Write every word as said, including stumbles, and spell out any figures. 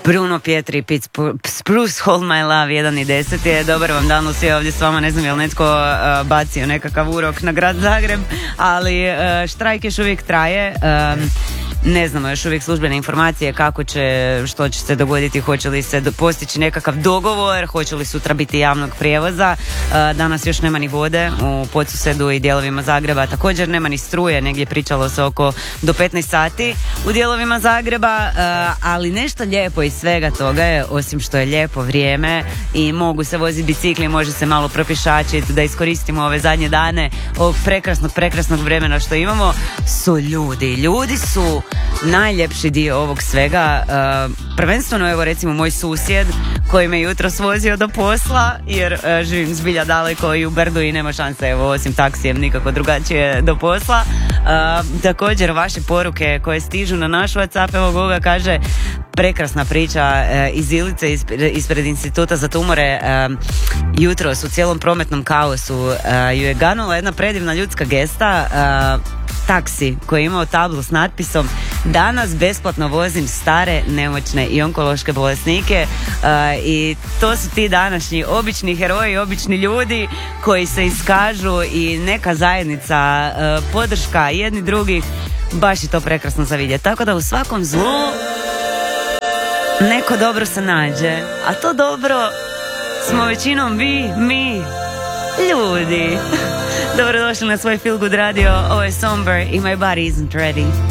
Bruno Pietri, Spruce Hold My Love, jedan i deset je. Dobar vam dan, svi ovdje s vama. Ne znam je li netko uh, bacio nekakav urok na grad Zagreb, ali uh, štrajk još uvijek traje. Um, Ne znamo još uvijek službene informacije kako će, što će se dogoditi, hoće li se do, postići nekakav dogovor, hoće li sutra biti javnog prijevoza. E, danas još nema ni vode u Podsusedu i dijelovima Zagreba, također nema ni struje, negdje pričalo se oko do petnaest sati u dijelovima Zagreba, e, ali nešto lijepo iz svega toga je, osim što je lijepo vrijeme i mogu se voziti bicikli, može se malo propješačiti, da iskoristimo ove zadnje dane ovog prekrasnog, prekrasnog vremena što imamo, su ljudi. Ljudi su najljepši dio ovog svega. Uh, prvenstveno evo recimo moj susjed koji me jutros vozio do posla, jer uh, živim zbilja daleko i u brdu i nema šanse evo osim taksijem nikako drugačije do posla. Uh, također vaše poruke koje stižu na naš WhatsApp, evo Goga kaže prekrasna priča uh, iz Ilice ispred, ispred Instituta za tumore. Uh, jutros u cijelom prometnom kaosu uh, ju je ganula jedna predivna ljudska gesta. Uh, taksi koji je imao tablu s natpisom danas besplatno vozim stare, nemoćne i onkološke bolesnike, uh, i to su ti današnji obični heroji, obični ljudi koji se iskažu i neka zajednica, uh, podrška jedni drugih, baš je to prekrasno za vidjeti. Tako da u svakom zlu neko dobro se nađe, a to dobro smo većinom vi, mi, ljudi. Dobrodošli na svoj Feel Good Radio, ovo je Somber i My Body Isn't Ready.